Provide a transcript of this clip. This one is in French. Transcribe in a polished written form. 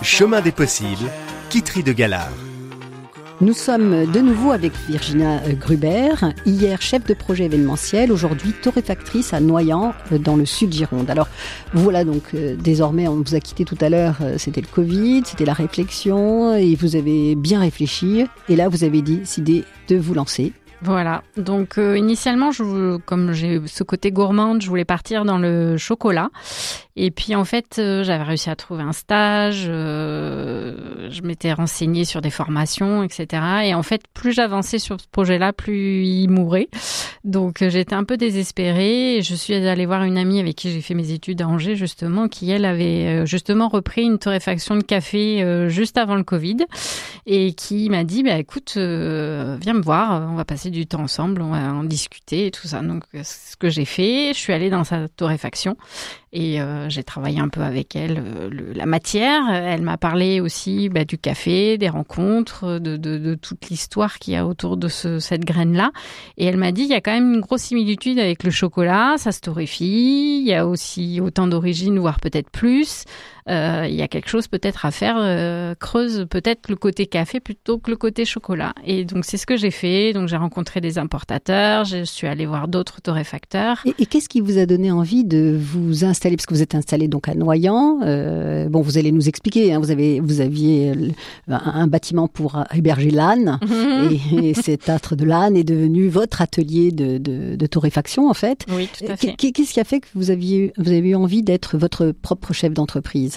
Chemin des possibles, Kitry de Galard. Nous sommes de nouveau avec Virginia Gruber, hier chef de projet événementiel, aujourd'hui torréfactrice à Noyant, dans le sud Gironde. Alors voilà, donc désormais on vous a quitté tout à l'heure, c'était le Covid, c'était la réflexion, et vous avez bien réfléchi, et là vous avez décidé de vous lancer. Voilà, donc initialement, comme j'ai ce côté gourmande, je voulais partir dans le chocolat. Et puis en fait, j'avais réussi à trouver un stage, je m'étais renseignée sur des formations, etc. Et en fait, plus j'avançais sur ce projet-là, plus il mourait. Donc j'étais un peu désespérée. Et je suis allée voir une amie avec qui j'ai fait mes études à Angers, justement, qui elle avait justement repris une torréfaction de café juste avant le Covid. Et qui m'a dit, écoute, viens me voir, on va passer du temps ensemble, on va en discuter et tout ça. Donc, c'est ce que j'ai fait. Je suis allée dans sa torréfaction et j'ai travaillé un peu avec elle la matière. Elle m'a parlé aussi du café, des rencontres, de toute l'histoire qu'il y a autour de cette graine-là. Et elle m'a dit, il y a quand même une grosse similitude avec le chocolat, ça se torréfie, il y a aussi autant d'origines, voire peut-être plus. Il y a quelque chose peut-être à faire, creuse peut-être le côté café plutôt que le côté chocolat. Et donc c'est ce que j'ai fait. Donc j'ai rencontré des importateurs, je suis allée voir d'autres torréfacteurs. Et qu'est-ce qui vous a donné envie de vous installer, parce que vous êtes installé donc à Noyant. Vous allez nous expliquer. Hein, vous aviez un bâtiment pour héberger l'âne, et cet âtre de l'âne est devenu votre atelier de torréfaction en fait. Oui, tout à fait. Qu'est-ce qui a fait que vous avez eu envie d'être votre propre chef d'entreprise?